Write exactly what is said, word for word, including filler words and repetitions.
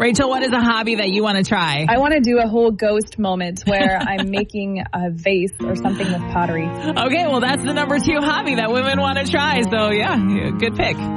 Rachel, what is a hobby that you want to try? I want to do a whole ghost moment where I'm making a vase or something with pottery. Okay, well, that's the number two hobby that women want to try. So, yeah, good pick.